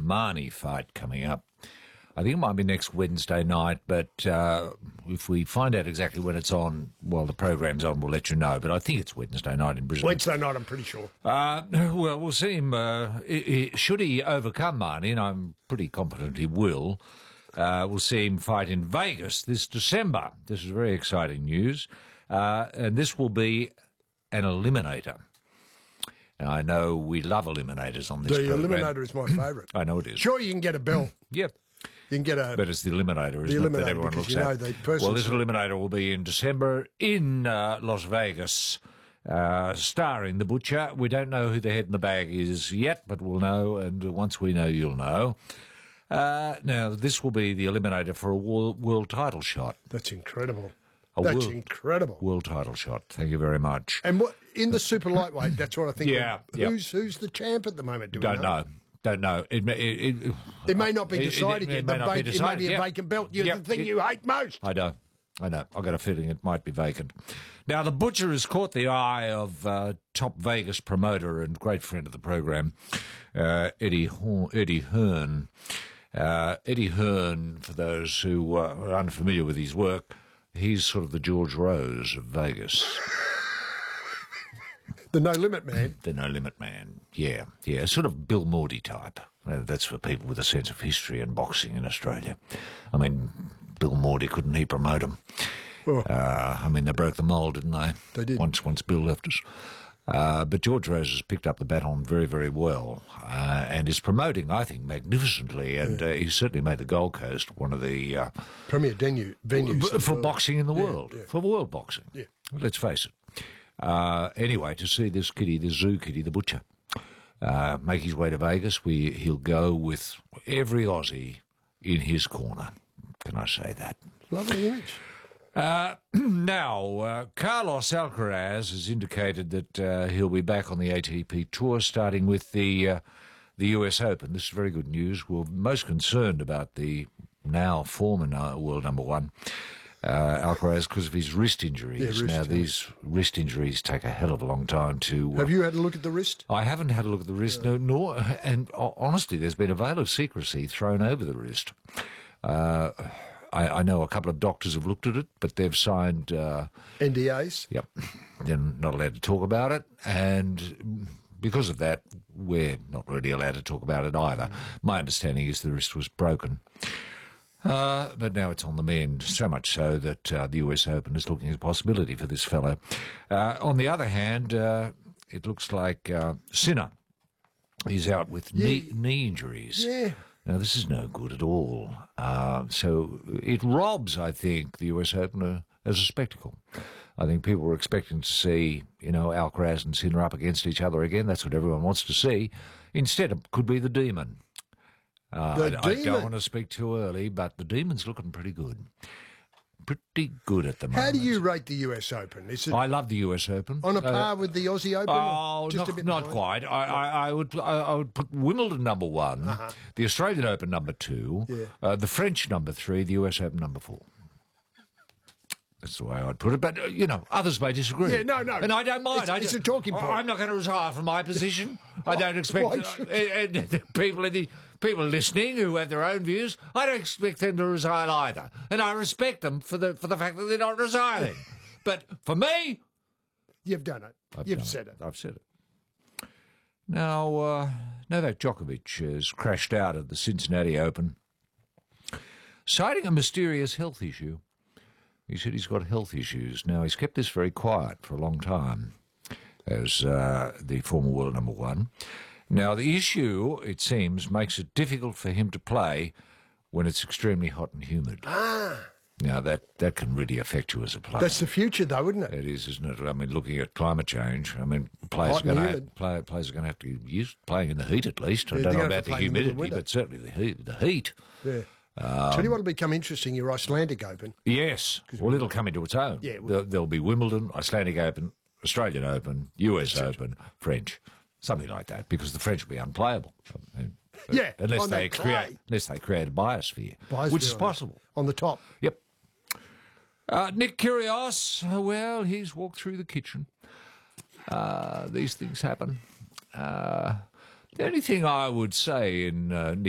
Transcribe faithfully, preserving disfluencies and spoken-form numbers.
Marnie fight coming up. I think it might be next Wednesday night, but uh, if we find out exactly when it's on, well, the program's on, we'll let you know. But I think it's Wednesday night in Brisbane. Wednesday night, I'm pretty sure. Uh, well, we'll see him. Uh, I- I- should he overcome Marnie, and I'm pretty confident he will, uh, we'll see him fight in Vegas this December. This is very exciting news. Uh, and this will be an eliminator. And I know we love eliminators on this The program. Eliminator is my favourite. I know it is. Sure, you can get a bell. Yep. You can get a... But it's the eliminator, isn't the it, eliminator, that everyone because looks you know at? the person's- Well, this eliminator will be in December in uh, Las Vegas, uh, starring The Butcher. We don't know who the head in the bag is yet, but we'll know, and once we know, you'll know. Uh, now, this will be the eliminator for a world, world title shot. That's incredible. A That's world, incredible. World title shot. Thank you very much. And what in the super lightweight, that's what I think. Yeah, of. yep. Who's who's the champ at the moment? Do we Don't know. Don't know. It may, it, it, It may not be it- it- decided it yet. may The not be va- decided, It may be a yep. vacant belt. You're Yep. the thing It- you hate most. I know. I know. I've got a feeling it might be vacant. Now, The Butcher has caught the eye of uh, top Vegas promoter and great friend of the program, uh, Eddie Horn, Eddie Hearn. Uh, Eddie Hearn, for those who uh, are unfamiliar with his work, he's sort of the George Rose of Vegas. The No Limit Man. The No Limit Man. Yeah, yeah, sort of Bill Mordy type. Uh, that's for people with a sense of history and boxing in Australia. I mean, Bill Mordy, couldn't he promote him? Oh. Uh, I mean, they broke the mould, didn't they? They did. Once, once Bill left us. Uh, but George Rose has picked up the baton very, very well uh, and is promoting, I think, magnificently. And uh, he's certainly made the Gold Coast one of the uh, Premier venue, venues. b- of the for world. boxing in the Yeah, world, yeah. for world boxing. Yeah. Let's face it. Uh, anyway, to see this kitty, this zoo kitty, the Butcher, uh, make his way to Vegas, we he'll go with every Aussie in his corner. Can I say that? Lovely image. Uh, now, uh, Carlos Alcaraz has indicated that uh, he'll be back on the A T P Tour, starting with the uh, the U S Open. This is very good news. We're most concerned about the now former no- world number one, uh, Alcaraz, because of his wrist injuries. Yeah, wrist, now, yeah. these wrist injuries take a hell of a long time to... Uh, Have you had a look at the wrist? I haven't had a look at the wrist, no, nor... And ho- honestly, there's been a veil of secrecy thrown over the wrist. Uh, I, I know a couple of doctors have looked at it, but they've signed... Uh, N D As? Yep. They're not allowed to talk about it, and because of that, we're not really allowed to talk about it either. My understanding is the wrist was broken. Uh, but now it's on the mend, so much so that uh, the U S Open is looking at a possibility for this fellow. Uh, on the other hand, uh, it looks like uh, Sinner is out with knee, knee injuries. Yeah. Now, this is no good at all. Uh, so it robs, I think, the U S Open uh, as a spectacle. I think people were expecting to see, you know, Alcaraz and Sinner up against each other again. That's what everyone wants to see. Instead, it could be the Demon. Uh, The I, I Demon? don't want to speak too early, but the Demon's looking pretty good. Pretty good at the moment. How do you rate the U S Open? Is it I love the U S Open. on a Uh, par with the Aussie Open? Oh, or just not, a bit not behind? quite. I, I, I would I, I would put Wimbledon number one, Uh-huh. the Australian Open number two, Yeah. uh, the French number three, the U S Open number four. That's the way I'd put it. But, uh, you know, others may disagree. Yeah, no, no. And I don't mind. It's- I it's just- a talking point. I'm not going to retire from my position. I don't expect Why uh, should uh, uh, people in the people listening who have their own views. I don't expect them to resign either, and I respect them for the for the fact that they're not resigning. But for me, You've done it. I've You've done said it. I've said it. Now, uh, Novak Djokovic has crashed out of the Cincinnati Open, citing a mysterious health issue. He said he's got health issues. Now, he's kept this very quiet for a long time as uh, the former world number one. Now, the issue, it seems, makes it difficult for him to play when it's extremely hot and humid. Ah, Now, that, that can really affect you as a player. that's the future, though, isn't it? It is, isn't it? I mean, looking at climate change, I mean, players Hot are and going to humid. play, players are going to have to get used to playing in the heat at least. I Yeah, don't they're know gonna about have to the play in the middle humidity, of winter. but certainly the heat. The heat. Yeah. Um, Tell you what will become interesting, your Icelandic Open. Yes. Well, it'll come into its own. Yeah, well- There, there'll be Wimbledon, Icelandic Open, Australian Open, U S Open, French, something like that, because the French will be unplayable. Yeah, unless on they that create, clay. unless they create a biosphere, Biosphere which is on- possible. On the top. Yep. Uh, Nick Kyrgios, uh, well, he's walked through the kitchen. Uh, these things happen. Uh, the only thing I would say in uh, Nick